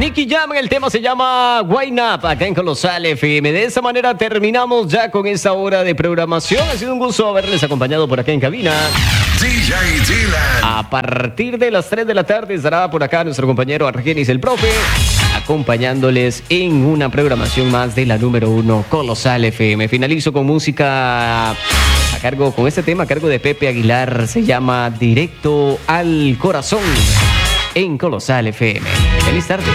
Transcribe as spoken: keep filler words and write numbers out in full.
Nicky Jam, el tema se llama Wine Up, acá en Colosal F M. De esa manera terminamos ya con esta hora de programación. Ha sido un gusto haberles acompañado por acá en cabina. D J Dylan. A partir de las tres de la tarde estará por acá nuestro compañero Argenis el Profe, acompañándoles en una programación más de la número uno, Colosal F M. Finalizo con música a cargo, con este tema a cargo de Pepe Aguilar. Se llama Directo al Corazón en Colosal F M. Feliz tarde.